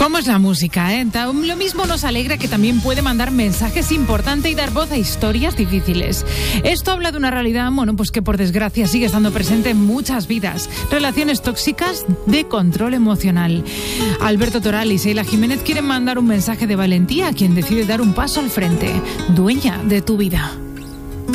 ¿Cómo es la música, eh? Lo mismo nos alegra que también puede mandar mensajes importantes y dar voz a historias difíciles. Esto habla de una realidad, bueno, pues que por desgracia sigue estando presente en muchas vidas. Relaciones tóxicas de control emocional. Alberto Toral y Sheila Jiménez quieren mandar un mensaje de valentía a quien decide dar un paso al frente. Dueña de tu vida.